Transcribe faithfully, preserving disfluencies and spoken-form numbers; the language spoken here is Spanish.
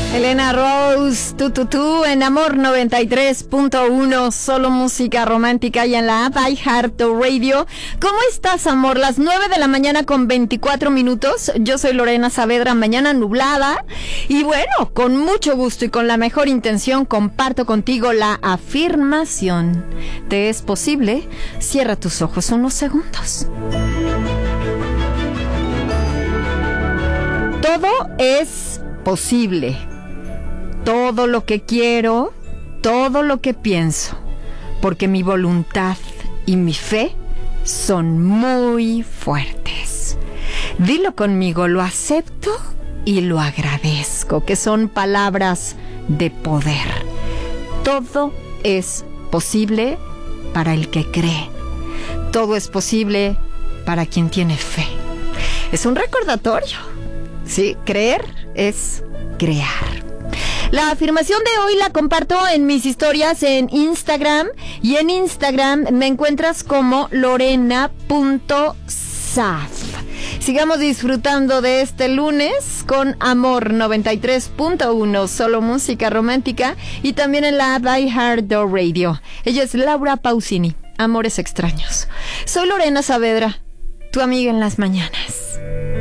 Elena Rose, tú, tú, tú, en Amor noventa y tres punto uno, solo música romántica y en la app iHeartRadio. ¿Cómo estás, amor? Las nueve de la mañana con veinticuatro minutos. Yo soy Lorena Saavedra, mañana nublada. Y bueno, con mucho gusto y con la mejor intención comparto contigo la afirmación. ¿Te es posible? Cierra tus ojos unos segundos. Todo es posible. Todo lo que quiero, todo lo que pienso, porque mi voluntad y mi fe son muy fuertes. Dilo conmigo, lo acepto y lo agradezco, que son palabras de poder. Todo es posible para el que cree. Todo es posible para quien tiene fe. Es un recordatorio. Sí, creer es crear. La afirmación de hoy la comparto en mis historias en Instagram, y en Instagram me encuentras como lorena punto saf. Sigamos disfrutando de este lunes con Amor noventa y tres punto uno, solo música romántica, y también en la app iHeartRadio. Ella es Laura Pausini, Amores Extraños. Soy Lorena Saavedra, tu amiga en las mañanas.